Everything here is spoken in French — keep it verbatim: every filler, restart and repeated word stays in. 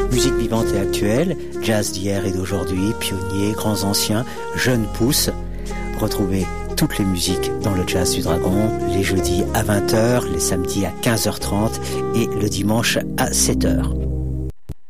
Musique vivante et actuelle, jazz d'hier et d'aujourd'hui, pionniers, grands anciens, jeunes pousses. Retrouvez toutes les musiques dans le Jazz du Dragon, les jeudis à vingt heures, les samedis à quinze heures trente et le dimanche à sept heures.